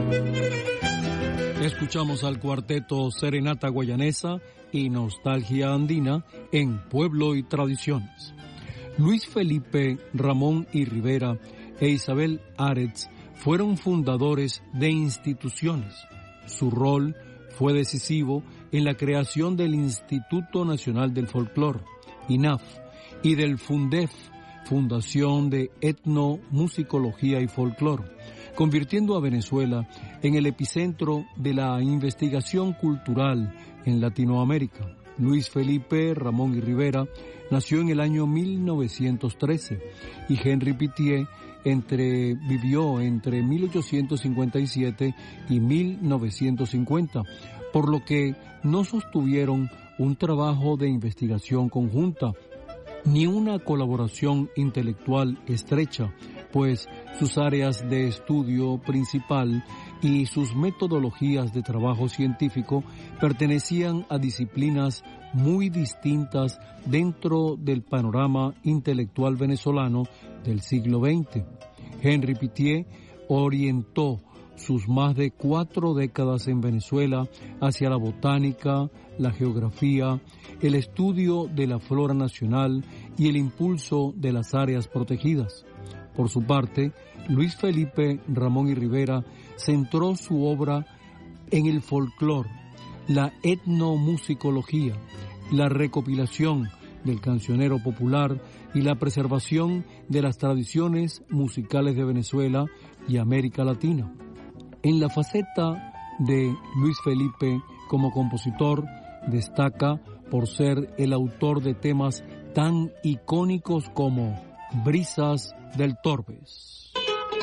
Escuchamos al cuarteto Serenata Guayanesa y Nostalgia Andina en Pueblo y Tradiciones. Luis Felipe Ramón y Rivera e Isabel Aretz fueron fundadores de instituciones. Su rol fue decisivo en la creación del Instituto Nacional del Folclor, INAF, y del FUNDEF, Fundación de Etnomusicología y Folclor, convirtiendo a Venezuela en el epicentro de la investigación cultural en Latinoamérica. Luis Felipe Ramón y Rivera nació en el año 1913 y Henry Pittier vivió entre 1857 y 1950, por lo que no sostuvieron un trabajo de investigación conjunta ni una colaboración intelectual estrecha, pues sus áreas de estudio principal y sus metodologías de trabajo científico pertenecían a disciplinas muy distintas dentro del panorama intelectual venezolano del siglo XX. Henry Pittier orientó sus más de 4 décadas en Venezuela hacia la botánica, la geografía, el estudio de la flora nacional y el impulso de las áreas protegidas. Por su parte, Luis Felipe Ramón y Rivera centró su obra en el folclor, la etnomusicología, la recopilación del cancionero popular y la preservación de las tradiciones musicales de Venezuela y América Latina. En la faceta de Luis Felipe como compositor, destaca por ser el autor de temas tan icónicos como Brisas del Torbes.